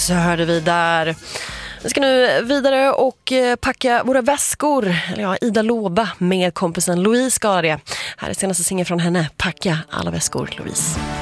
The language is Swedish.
Så hörde vi där. Vi ska nu vidare och packa våra väskor. Eller ja, Ida Loba med kompisen Louise ska det. Här är senaste singeln från henne. Packa alla väskor, Louise.